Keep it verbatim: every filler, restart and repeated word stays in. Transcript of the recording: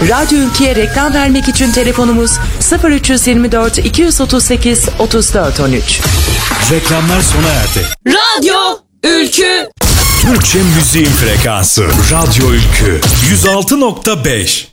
Radyo Ülke'ye reklam vermek için telefonumuz sıfır üç yirmi dört iki otuz sekiz otuz dört on üç. Reklamlar sona erdi. Radyo Ülkü. Türkçe müziğin frekansı. Radyo Ülkü yüz altı nokta beş.